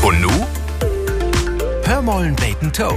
Und nu? Hör mollen beten Toe.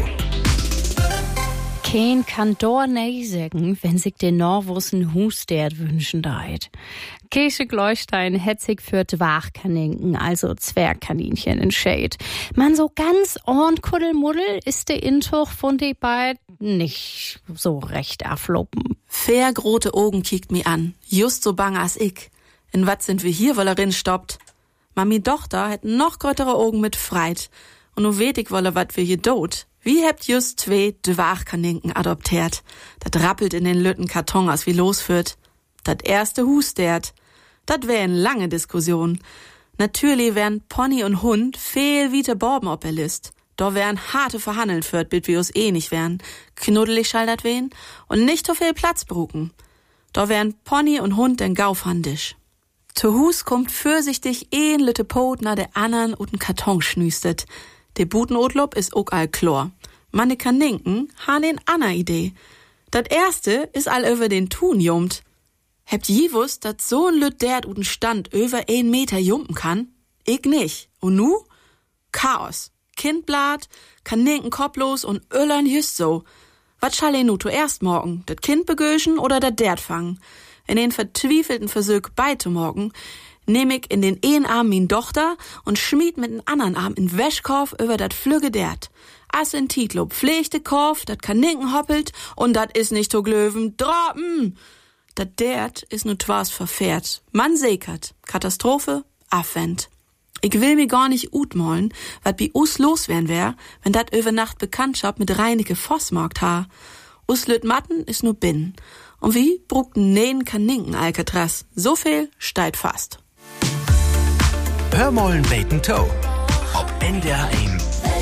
Kein kann dor nee sagen, wenn sich den Norwussen Hustert wünschen deit. Käse Gleustein hätt sich für Dwachkaninken, also Zwergkaninchen, entscheidet. Man so ganz Kuddelmuddel ist der Intuch von de beid nicht so recht afloppen. Fair grote Augen kiekt mi an, just so bang as ich. In wat sind wir hier, weil erin stoppt? Mami Tochter hätt noch grötere Augen mit Freit. Und nu weet ich wolle, wat wir hier dot. Wie hebt just 2 Dwachkaninken adoptiert? Dat rappelt in den lütten Karton, as wie losführt. Dat erste Hustert. Dat wär eine lange Diskussion. Natürlich wären Pony und Hund viel wie Borben op der List. Da wären harte Verhandeln führt, bit wir uns nicht wären. Knuddelig schall dat wen und nicht so viel Platz bruken. Da wären Pony und Hund den Gaufhandisch. Zu Hus kommt fürsichtig een lütte Pot na der andern und den Karton schnüstet. De Butenotlob is ook all chlor. Manne Kaninken han een anna Idee. Dat erste is all über den Thun jummt. Hebt je wusst, dat so ein Lüt dert uten Stand über 1 Meter jumpen kann? Ich nicht. Und nu? Chaos. Kindblat, Kaninken kopflos und Öllern just so. Wat schall nu zuerst morgen? Dat Kind begöschen oder dat dert fangen? In den vertwiefelten Versuch beizumogen, nehm ich in den einen Arm min Tochter und schmied mit den anderen Arm in Wäschkorf über dat Flügge dert. As in Titlob pflegte Korf, dat Kaninken hoppelt und dat is nicht to glöwen, droppen! Dat dert is nu twas verfährt. Man sekert. Katastrophe, Affent. Ich will mir gar nicht utmollen, wat bi us los wär, wenn dat über Nacht Bekanntschaft mit Reineke Vossmarkt ha. Us lüt Matten is nu binnen. Und wie brugten nähen Kaninken Alcatraz? So viel steigt fast. Hör mollen beten Toe. Ob NDR 1.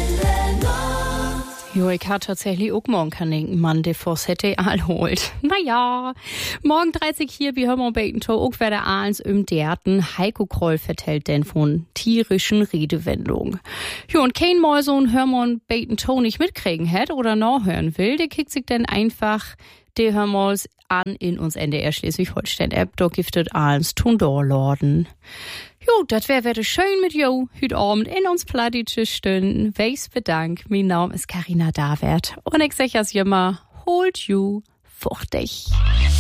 Jo, ich hat tatsächlich auch morgen Kaninken, Mann, der Voss hätte all holt. Naja, morgen 30 hier, wie Hörmon beten Toe, auch werde Ahlens Derten. Heiko Kroll vertellt denn von tierischen Redewendungen. Jo, und kein Mal so ein Hörmon beten Toe nicht mitkriegen hätt oder noch hören will, der kickt sich dann einfach die Hörmals an in uns NDR Schleswig-Holstein-App, da giftet Ahlens Tundorlorden. Jo, dat wär schön mit jo, hüt Abend in uns Plattitsche Stunden. Weis bedank, mein Name ist Carina Davert. Und ich sag as immer, holt ju fuchtig.